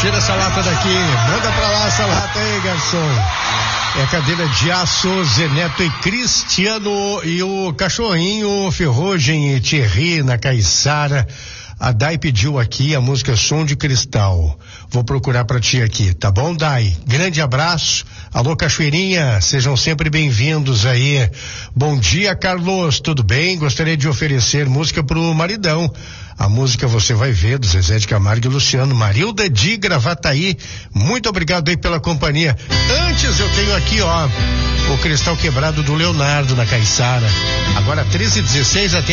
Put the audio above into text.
Tira essa lata daqui, manda pra lá essa lata aí, garçom. É cadeira de aço, Zeneto e Cristiano e o cachorrinho Ferrugem e Thierry na Caiçara. A Dai pediu aqui a música Som de Cristal. Vou procurar pra ti aqui, tá bom, Dai? Grande abraço. Alô, Cachoeirinha, sejam sempre bem-vindos aí. Bom dia, Carlos, tudo bem? Gostaria de oferecer música pro maridão. A música Você Vai Ver, do Zezé de Camargo e Luciano. Marilda de Gravataí, muito obrigado aí pela companhia. Antes eu tenho aqui, ó, o Cristal Quebrado do Leonardo na Caiçara. Agora 13h16 até